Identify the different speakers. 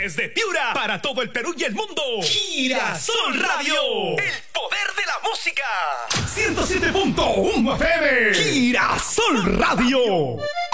Speaker 1: Desde Piura, para todo el Perú y el mundo. Girasol Radio. El poder de la música. 107.1 FM. Girasol Radio.